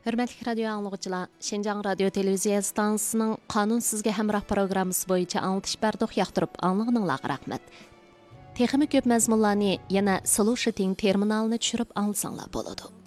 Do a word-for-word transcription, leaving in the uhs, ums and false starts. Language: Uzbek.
Hörmətli radio anlıqçılar, Şinjan Radio Televiziya stansiyasının Qanun Sizge Həmrah proqramısı boyunca anlatış bərduq yaxtırıb anlığınızға rəhmət. Teximi köp məzmunlarını yana Solution terminalını düşürüb alsanlar boladı.